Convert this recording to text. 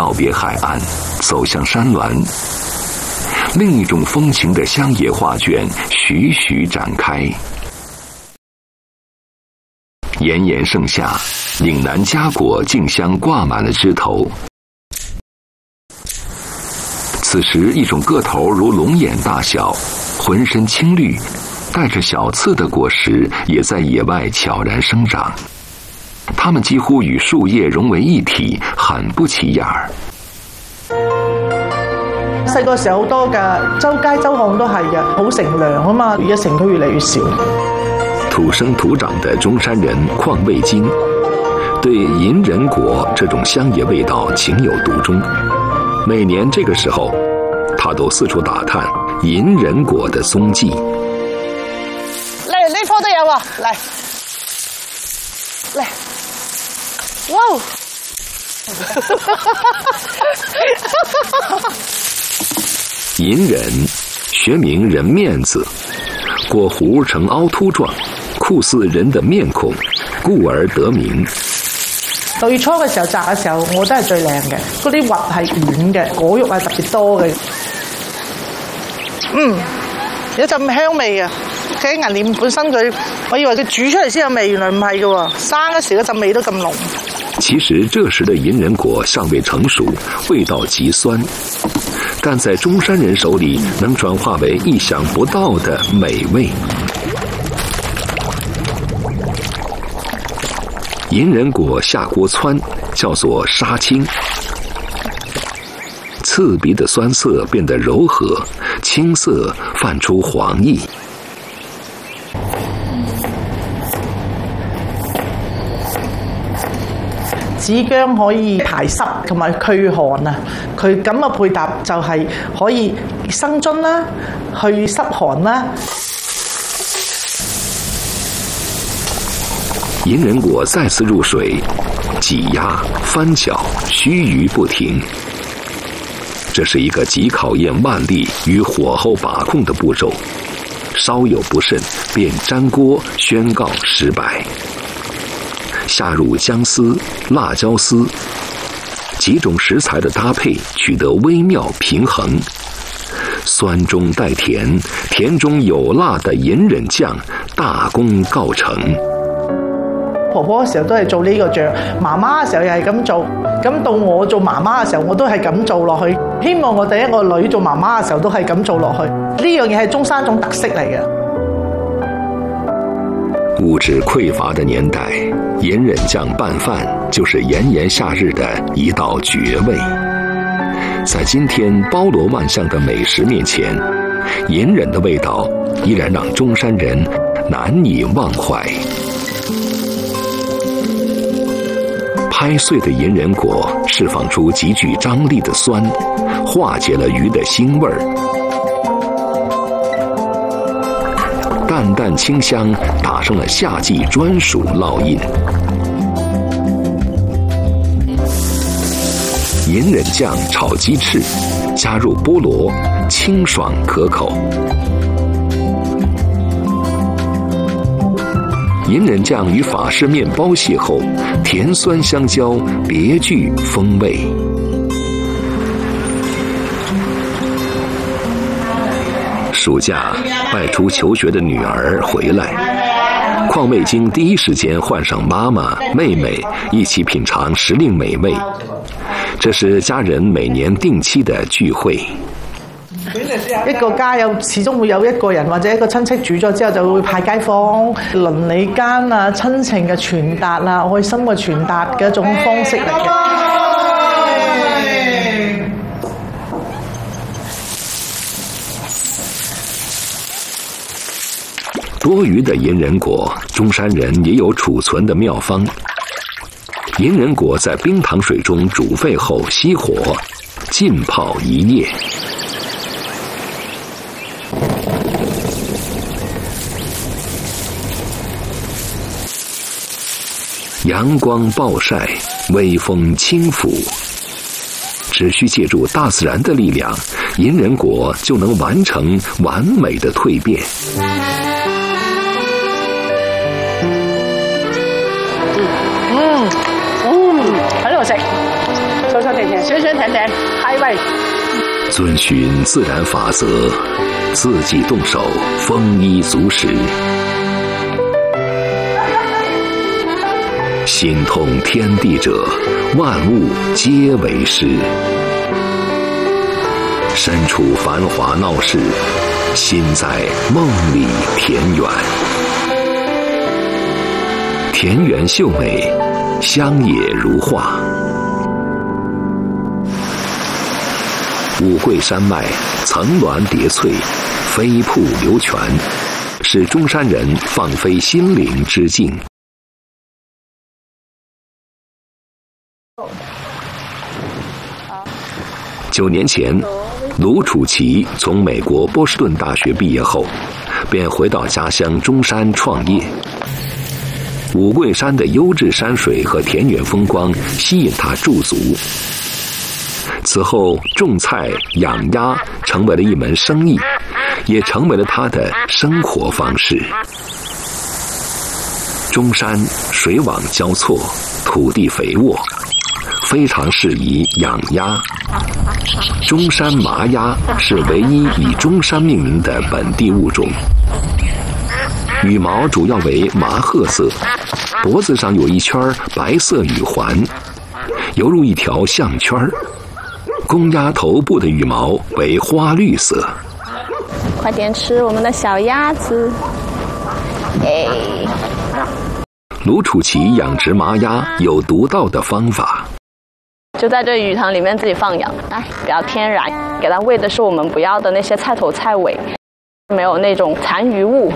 告别海岸，走向山峦。另一种风情的乡野画卷徐徐展开。炎炎盛夏，岭南佳果竞相挂满了枝头。此时，一种个头如龙眼大小、浑身青绿、带着小刺的果实也在野外悄然生长。它们几乎与树叶融為一體，很不起眼兒。 細個時候好多㗎，周街周巷都係嘅，好乘涼啊嘛。而家城區越嚟越少。 土生土長的中山人鄺味京，對銀人果這種鄉野味道情有獨鍾。每年這個時候，他都四處打探銀人果的蹤跡。 嚟呢棵都有喎，嚟，哇！ 银人，學名人面子，果核呈凹凸狀，酷似人的面孔，故而得名。 最初嘅時候摘嘅時候，我覺得係最靚嘅，嗰啲核係軟嘅，果肉係特別多嘅。有陣香味啊！喺銀鏈本身佢，我以為佢煮出嚟先有味，原來唔係嘅喎，生嗰時嗰陣味都咁濃。 其實這時的銀人果尚未成熟，味道極酸，但在中山人手裡能轉化為意想不到的美味。銀人果下鍋汆，叫做殺青。刺鼻的酸澀變得柔和，青色泛出黃意。 紫薑可以排濕同埋驅寒啊！佢咁嘅配搭就係可以生津啦、去濕寒啦。 銀人果再次入水，擠壓、翻攪，須臾不停。這是一個極考驗腕力與火候把控的步驟，稍有不慎便粘鍋，宣告失敗。下入薑絲、辣椒絲，幾種食材的搭配取得微妙平衡，酸中帶甜，甜中有辣的銀人醬大功告成。 婆婆嘅時候都係做呢個醬，媽媽嘅時候又係咁做，咁到我做媽媽嘅時候我都係咁做落去，希望我第一個女做媽媽嘅時候都係咁做落去。呢樣嘢係中山一種特色嚟嘅。 物質匱乏的年代，銀人醬拌飯就是炎炎夏日的一道絕味。在今天包羅萬象的美食面前，銀人的味道依然讓中山人難以忘懷。拍碎的銀人果釋放出極具張力的酸，化解了魚的腥味兒。淡淡清香打上了夏季專屬烙印。銀人醬炒雞翅，加入菠蘿，清爽可口。銀人醬與法式麵包邂逅，甜酸相交，別具風味。暑假外出求學的女兒回來，鄺味京第一時間喚上媽媽、妹妹一起品嘗時令美味。這是家人每年定期的聚會。 一個家有始終會有一個人或者一個親戚煮咗之後，就會派街坊，鄰里間啊親情嘅傳達啊，愛心嘅傳達嘅一種方式嚟嘅。 多餘的銀人果，中山人也有儲存的妙方。銀人果在冰糖水中煮沸後熄火，浸泡一夜。陽光暴曬，微風輕拂，只需借助大自然的力量，銀人果就能完成完美的蛻變。 喺度食，爽爽甜甜，酸酸甜点，开胃。 遵循自然法则，自己动手，丰衣足食。心通天地者，万物皆为师。身处繁华闹市，心在梦里田园。田园秀美，乡野如画。五桂山脉层峦叠翠，飞瀑流泉，是中山人放飞心灵之境。9年前，卢楚奇从美国波士顿大学毕业后，便回到家乡中山创业。五桂山的优质山水和田园风光吸引他驻足。此后，种菜养鸭成为了一门生意，也成为了他的生活方式。中山水网交错，土地肥沃，非常适宜养鸭。中山麻鸭是唯一以中山命名的本地物种。羽毛主要为麻褐色，脖子上有一圈白色羽环，犹如一条项圈。公鸭头部的羽毛为花绿色。 快点吃我们的小鸭子！哎， 卢楚奇养殖麻鸭有独到的方法， 就在这鱼塘里面自己放养，比较天然，给它喂的是我们不要的那些菜头菜尾，没有那种残余物。